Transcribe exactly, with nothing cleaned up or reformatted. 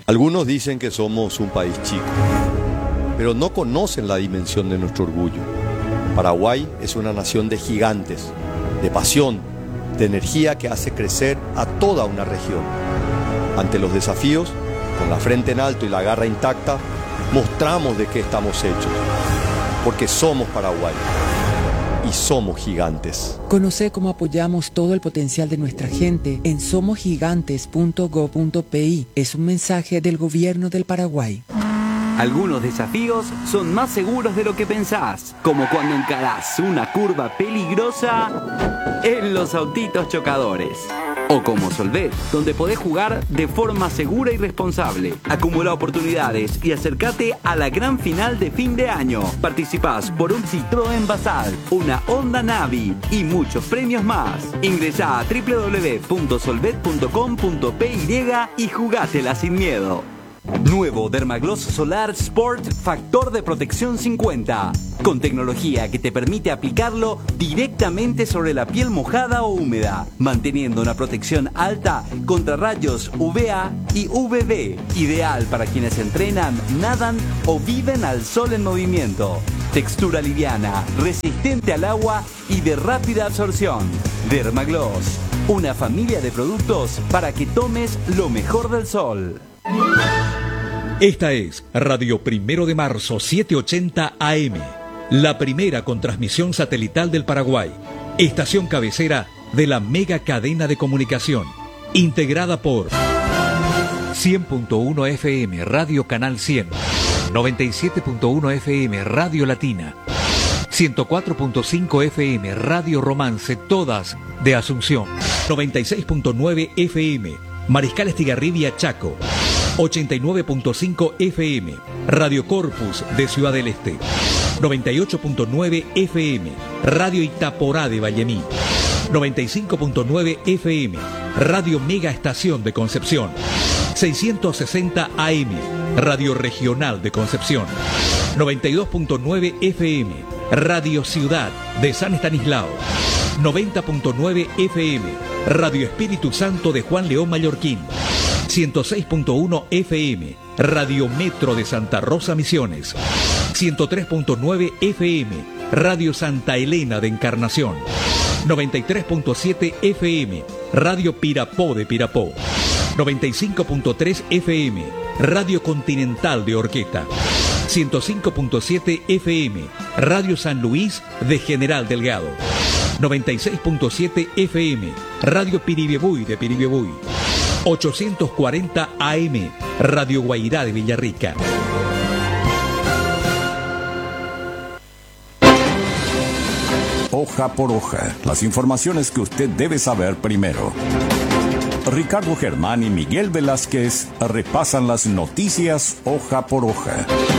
Algunos dicen que somos un país chico, pero no conocen la dimensión de nuestro orgullo. Paraguay es una nación de gigantes, de pasión, de energía que hace crecer a toda una región. Ante los desafíos, con la frente en alto y la garra intacta, mostramos de qué estamos hechos, porque somos Paraguay y somos gigantes. Conoce cómo apoyamos todo el potencial de nuestra gente en somos gigantes punto gob punto pi. Es un mensaje del Gobierno del Paraguay. Algunos desafíos son más seguros de lo que pensás, como cuando encarás una curva peligrosa en los autitos chocadores. O como Solvet, donde podés jugar de forma segura y responsable. Acumula oportunidades y acércate a la gran final de fin de año. Participás por un Citroën Basal, una Honda Navi y muchos premios más. Ingresá a doble u doble u doble u punto solvet punto com punto pi y jugátela sin miedo. Nuevo Dermagloss Solar Sport Factor de Protección cincuenta, con tecnología que te permite aplicarlo directamente sobre la piel mojada o húmeda, manteniendo una protección alta contra rayos U V A y U V B, ideal para quienes entrenan, nadan o viven al sol en movimiento. Textura liviana, resistente al agua y de rápida absorción. Dermagloss, una familia de productos para que tomes lo mejor del sol. Esta es Radio Primero de Marzo setecientos ochenta A M, la primera con transmisión satelital del Paraguay, estación cabecera de la mega cadena de comunicación, integrada por cien punto uno F M Radio Canal cien, noventa y siete punto uno F M Radio Latina, ciento cuatro punto cinco F M Radio Romance, todas de Asunción, noventa y seis punto nueve F M Mariscal Estigarribia Chaco, ochenta y nueve punto cinco F M Radio Corpus de Ciudad del Este, noventa y ocho punto nueve F M Radio Itaporá de Vallemí, noventa y cinco punto nueve F M Radio Mega Estación de Concepción, seiscientos sesenta A M Radio Regional de Concepción, noventa y dos punto nueve F M Radio Ciudad de San Estanislao, noventa punto nueve F M Radio Espíritu Santo de Juan León Mallorquín, ciento seis punto uno F M Radio Metro de Santa Rosa Misiones, ciento tres punto nueve F M Radio Santa Elena de Encarnación, noventa y tres punto siete F M Radio Pirapó de Pirapó, noventa y cinco punto tres F M Radio Continental de Orqueta, ciento cinco punto siete F M Radio San Luis de General Delgado, noventa y seis punto siete F M Radio Piribebuy de Piribebuy, ochocientos cuarenta A M Radio Guairá de Villarrica. Hoja por hoja, las informaciones que usted debe saber primero. Ricardo Germán y Miguel Velázquez repasan las noticias hoja por hoja.